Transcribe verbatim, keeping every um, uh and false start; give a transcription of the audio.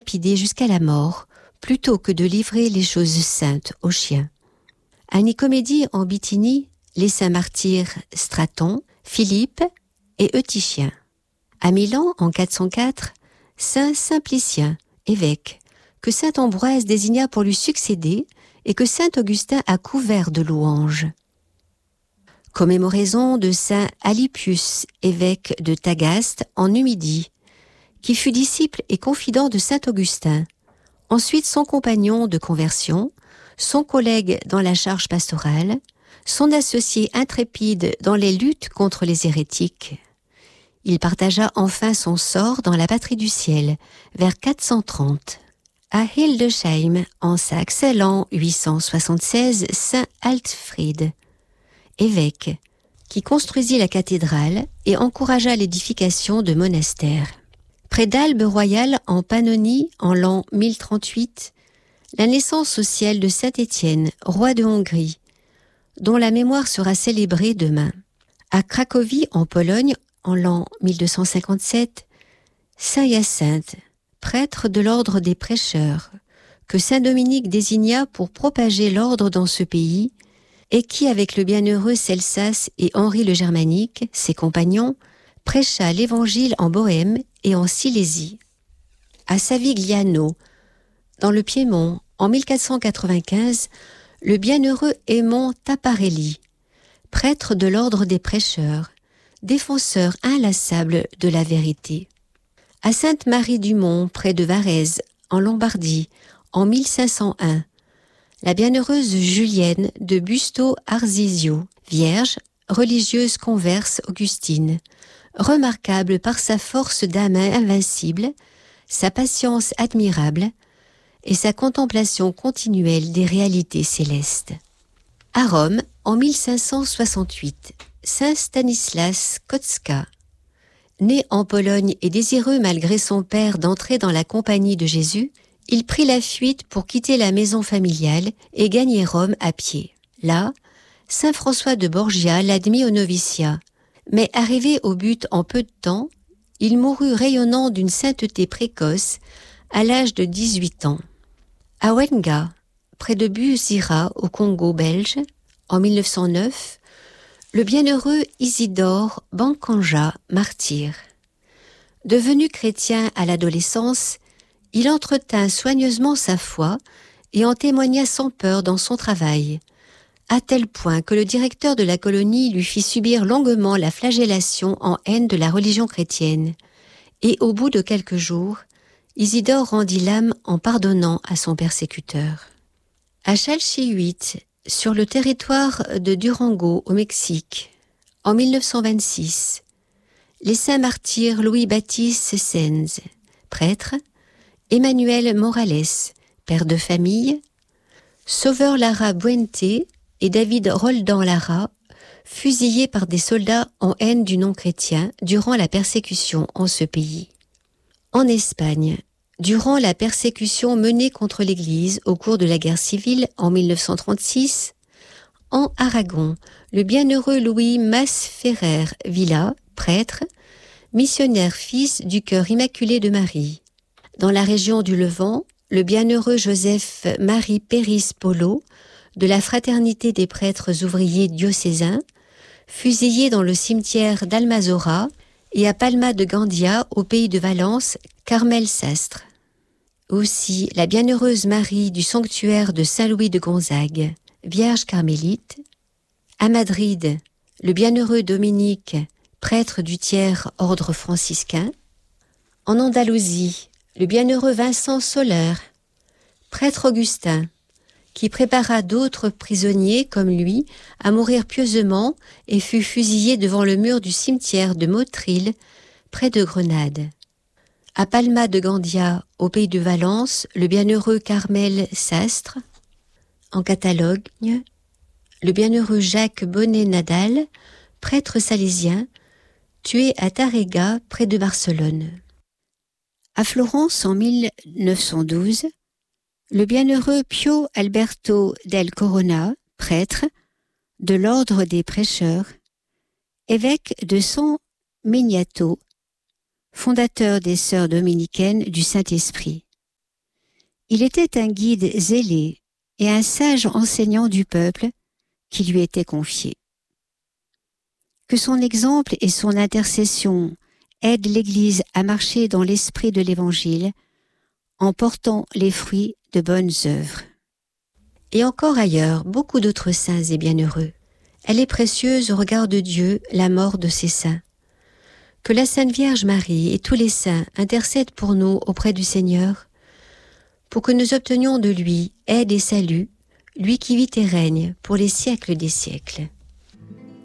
lapidé jusqu'à la mort, plutôt que de livrer les choses saintes aux chiens. À Nicomédie en Bithynie, les saints martyrs Straton, Philippe et Eutychien. À Milan en quatre cent quatre, saint Simplicien, évêque, que saint Ambroise désigna pour lui succéder et que saint Augustin a couvert de louanges. Commémoraison de saint Alypius, évêque de Tagaste en Numidie, qui fut disciple et confident de saint Augustin, ensuite son compagnon de conversion, son collègue dans la charge pastorale, son associé intrépide dans les luttes contre les hérétiques. Il partagea enfin son sort dans la patrie du ciel, vers quatre cent trente. À Hildesheim, en Saxe, l'an huit cent soixante-seize, saint Altfried, évêque, qui construisit la cathédrale et encouragea l'édification de monastères. Près d'Albe Royale, en Pannonie, en l'an mille trente-huit, la naissance au ciel de saint Étienne, roi de Hongrie, dont la mémoire sera célébrée demain. À Cracovie, en Pologne, en l'an mille deux cent cinquante-sept, saint Hyacinthe, prêtre de l'ordre des prêcheurs, que saint Dominique désigna pour propager l'ordre dans ce pays, et qui, avec le bienheureux Celsas et Henri le Germanique, ses compagnons, prêcha l'Évangile en Bohême et en Silésie. À Savigliano, dans le Piémont, en mille quatre cent quatre-vingt-quinze, le bienheureux Aymon Taparelli, prêtre de l'ordre des prêcheurs, défenseur inlassable de la vérité. À Sainte-Marie-du-Mont, près de Varèse, en Lombardie, en mille cinq cent un, la bienheureuse Julienne de Busto Arsizio, vierge, religieuse converse augustine, remarquable par sa force d'âme invincible, sa patience admirable et sa contemplation continuelle des réalités célestes. À Rome, en mille cinq cent soixante-huit, saint Stanislas Kotska, né en Pologne et désireux malgré son père d'entrer dans la compagnie de Jésus, il prit la fuite pour quitter la maison familiale et gagner Rome à pied. Là, saint François de Borgia l'admit au noviciat, mais arrivé au but en peu de temps, il mourut rayonnant d'une sainteté précoce à l'âge de dix-huit ans. À Wenga, près de Busira au Congo belge, en mille neuf cent neuf, le bienheureux Isidore Bankanja, martyr. Devenu chrétien à l'adolescence, il entretint soigneusement sa foi et en témoigna sans peur dans son travail, à tel point que le directeur de la colonie lui fit subir longuement la flagellation en haine de la religion chrétienne, et au bout de quelques jours, Isidore rendit l'âme en pardonnant à son persécuteur. À Chalchihuite, sur le territoire de Durango au Mexique, en mille neuf cent vingt-six, les saints martyrs Louis-Baptiste Sens, prêtre, Emmanuel Morales, père de famille, Sauveur Lara Buente et David Roldan Lara, fusillés par des soldats en haine du non-chrétien durant la persécution en ce pays. En Espagne, durant la persécution menée contre l'Église au cours de la guerre civile en mille neuf cent trente-six, en Aragon, le bienheureux Louis Masferrer Villa, prêtre, missionnaire fils du cœur immaculé de Marie. Dans la région du Levant, le bienheureux Joseph-Marie Péris Polo, de la Fraternité des prêtres ouvriers diocésains, fusillé dans le cimetière d'Almazora, et à Palma de Gandia, au pays de Valence, Carmel Sastre. Aussi la bienheureuse Marie du sanctuaire de Saint-Louis de Gonzague, Vierge carmélite. À Madrid, le bienheureux Dominique, prêtre du tiers ordre franciscain. En Andalousie, le bienheureux Vincent Soler, prêtre augustin, qui prépara d'autres prisonniers comme lui à mourir pieusement et fut fusillé devant le mur du cimetière de Motril, près de Grenade. À Palma de Gandia, au pays de Valence, le bienheureux Carmel Sastre. En Catalogne, le bienheureux Jacques Bonnet-Nadal, prêtre salésien, tué à Tárrega, près de Barcelone. À Florence, en mille neuf cent douze, le bienheureux Pio Alberto del Corona, prêtre de l'ordre des prêcheurs, évêque de San Miniato, fondateur des sœurs dominicaines du Saint-Esprit. Il était un guide zélé et un sage enseignant du peuple qui lui était confié. Que son exemple et son intercession aident l'Église à marcher dans l'esprit de l'Évangile en portant les fruits de bonnes œuvres. Et encore ailleurs, beaucoup d'autres saints et bienheureux. Elle est précieuse au regard de Dieu, la mort de ces saints. Que la Sainte Vierge Marie et tous les saints intercèdent pour nous auprès du Seigneur, pour que nous obtenions de lui aide et salut, lui qui vit et règne pour les siècles des siècles.